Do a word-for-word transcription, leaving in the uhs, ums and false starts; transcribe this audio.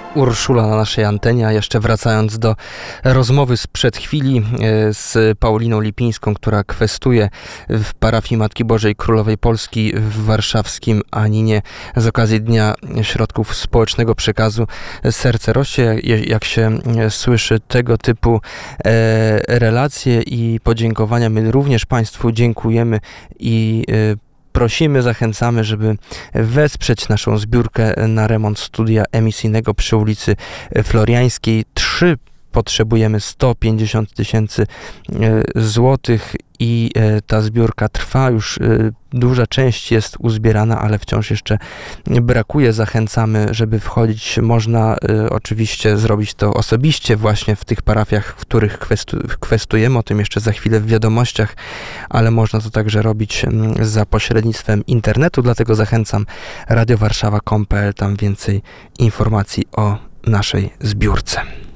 Urszula na naszej antenie, a jeszcze wracając do rozmowy sprzed chwili z Pauliną Lipińską, która kwestuje w parafii Matki Bożej Królowej Polski w warszawskim Aninie z okazji Dnia Środków Społecznego Przekazu Serce Roście. Jak się słyszy tego typu relacje i podziękowania, my również Państwu dziękujemy i prosimy, zachęcamy, żeby wesprzeć naszą zbiórkę na remont studia emisyjnego przy ulicy Floriańskiej. Trzy potrzebujemy sto pięćdziesiąt tysięcy złotych i ta zbiórka trwa. Już duża część jest uzbierana, ale wciąż jeszcze brakuje. Zachęcamy, żeby wchodzić. Można oczywiście zrobić to osobiście właśnie w tych parafiach, w których kwestu- kwestujemy. O tym jeszcze za chwilę w wiadomościach, ale można to także robić za pośrednictwem internetu. Dlatego zachęcam radio warszawa kropka com kropka p l. Tam więcej informacji o naszej zbiórce.